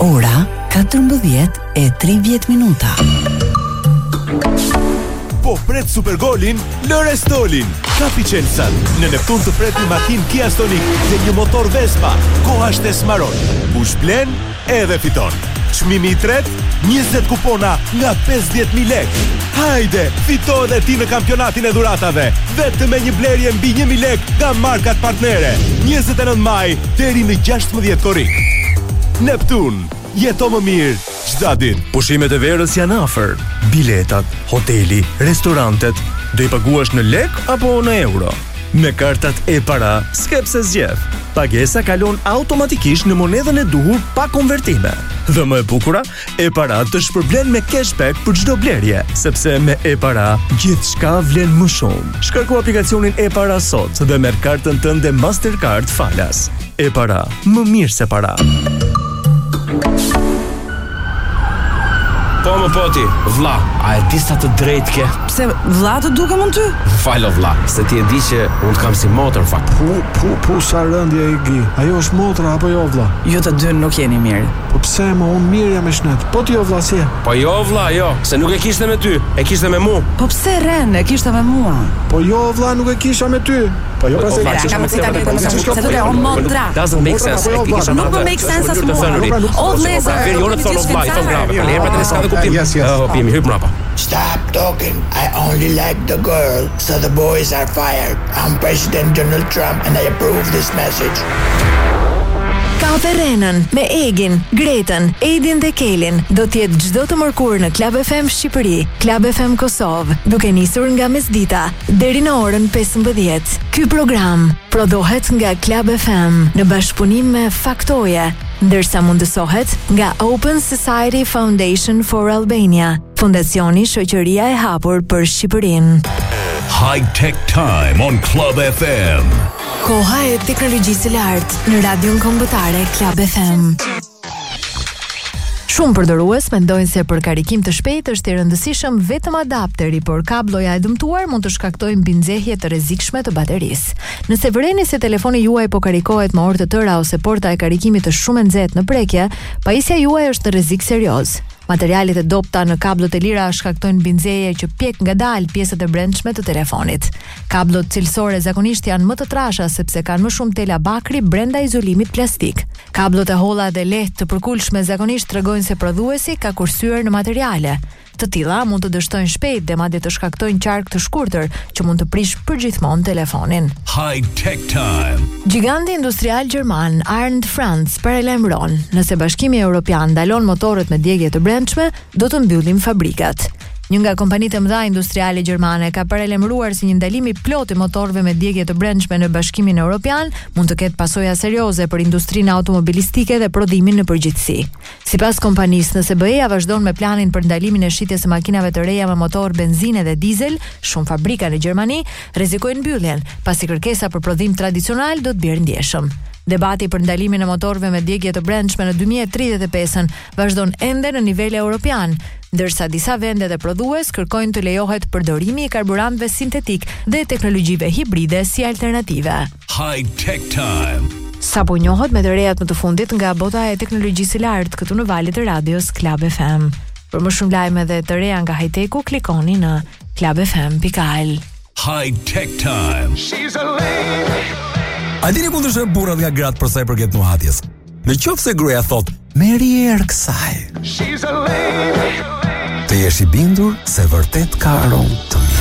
Ora 14:30. Po pret Supergolin, lëre Stolin. Kapi Chelsea. Në Neptun të pret një makinë Kia Stonic dhe një motor Vespa. Koha është e smaron. Kush blen edhe fiton. Çmimi i tretë, 20 kupona nga 50.000 lekë. Hajde, fito edhe ti në kampionatin e dhuratave. Vetëm me një blerje mbi 1.000 lekë nga markat partnere. 29 maj deri në 16 korrik. Neptun, jeto më mirë çdo ditë. Pushimet e verës janë afër. Biletat, hoteli, restorantet, do i paguash në lek apo në euro? Me kartat e-para, skep se zgjedh. Pagesa kalon automatikisht në monedhën e duhur pa konvertime. Dhe më e bukura, e-para të shpërblen me cashback për çdo blerje, sepse me e-para gjithçka vlen më shumë. Shkarko aplikacionin e-para sot dhe merr kartën tënde Mastercard falas. E-para, më mirë se para. Po më poti, vlla, a e di sa të drejt ke? Pse vlla të dukem unë ty? Falo vlla, se ti e di që unë kam si motor fakt. Pu sa rëndje i gi. Ajo është motra apo jo vlla? Ju të dy nuk jeni mirë. Po pse më unë mirë jam me shnet. Po ti jo vlla si? Po jo vlla, jo, se nuk e kishte me ty, e kishte me mu. Po pse Ren, e kishte me mua? Po jo vlla, nuk e kisha me ty. Po jo pse Doesn't make sense. Nuk më make sense as mua. O Yes. Pimi, hyp mrapa. Stop talking. I only like the girl, so the boys are fired. I'm President Donald Trump and I approve this message. Kafe Renën me Egin, Gretën, Edin dhe Kelin do t'jetë çdo të mërkurë në Club FM Shqipëri, Club FM Kosovë, duke nisur nga mesdita deri në orën 15. Ky program prodhohet nga Club FM në bashkëpunim me Faktoje, ndërsa mundësohet nga Open Society Foundation for Albania, fondacioni Shoqëria e Hapur për Shqipërinë. High Tech Time on Club FM. Koha e teknologjisë së lartë në radion kombëtare Club FM. Shumë përdorues mendojnë se për karikim të shpejtë është i rëndësishëm vetëm adapteri, por kabloja e dëmtuar mund të shkaktojë mbinxehje të rrezikshme të baterisë. Nëse vëreni se telefoni juaj po karikohet me orë të tëra ose porta e karikimit është shumë e nxehtë në prekje, pajisja juaj është në rrezik serioz. Materialet e dobta në kablot e lira shkaktojnë mbinxehje që pjek ngadalë pjesët e brendshme të telefonit. Kablot cilësore zakonisht janë më të trasha sepse kanë më shumë tela bakri brenda izolimit plastik. Kablot e holla dhe lehtë të përkulshme zakonisht tregojnë se prodhuesi ka kursyer në materiale. Të tilla mund të dështojnë shpejt dhe madje të shkaktojnë qark të shkurtër që mund të prish përgjithmonë telefonin. High Tech Time. Giganti industrial gjerman Arnd Franz paralajmëron, nëse Bashkimi Evropian ndalon motorët me djegje të brendshme, do të mbyllim fabrikat. Një nga kompanitë e mëdha industriale gjermane ka paralajmëruar se një ndalim i plotë i motorëve me djegje të brendshme në Bashkimin Evropian mund të ketë pasoja serioze për industrinë automobilistike dhe prodhimin në përgjithësi. Sipas kompanisë, nëse BE-ja vazhdon me planin për ndalimin e shitjes së makinave të reja me motor benzine dhe dizel, shumë fabrika në Gjermani rrezikojnë mbylljen, pasi kërkesa për prodhim tradicional do të bjerë ndjeshëm. Debati për ndalimin e motorëve me djegje të brendshme në 2035 vazhdon ende në nivel europian, ndërsa disa vende dhe prodhues kërkojnë të lejohet përdorimi i karburantëve sintetik dhe teknologjive hibride si alternative. High Tech Time. Sa po njohët me të rejat më të fundit nga bota e teknologjisë së lartë këtu në valët e radios Club FM. Për më shumë lajme dhe të reja nga high-techu, klikoni në clubfm.al. High Tech Time. A dini mund të shë burrat nga gratë për sa i përket nuhatjes? Në qoftë se gruaja thot, "Merri erë kësaj." Të jesh i bindur se vërtet ka aromë të mirë.